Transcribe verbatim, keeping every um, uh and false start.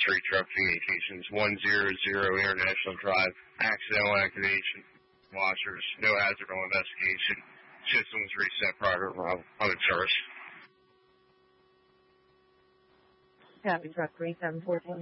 Street Truck Communications, one hundred International Drive. Accidental activation, washers, no hazard on investigation. Systems reset prior to arrival. I'm in service. Copy, truck three seven four two.